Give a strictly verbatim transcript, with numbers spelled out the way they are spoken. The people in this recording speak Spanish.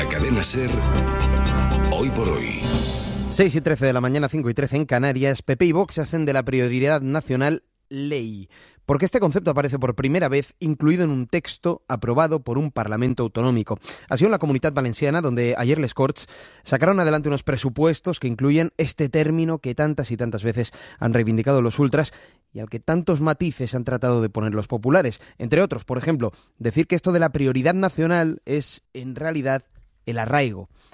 la cadena SER, Hoy por Hoy. seis y trece de la mañana, cinco y trece en Canarias. P P y Vox hacen de la prioridad nacional ley, porque este concepto aparece por primera vez incluido en un texto aprobado por un Parlamento autonómico. Ha sido en la Comunitat Valenciana, donde ayer les Corts sacaron adelante unos presupuestos que incluyen este término que tantas y tantas veces han reivindicado los ultras y al que tantos matices han tratado de poner los populares. Entre otros, por ejemplo, decir que esto de la prioridad nacional es, en realidad, el arraigo.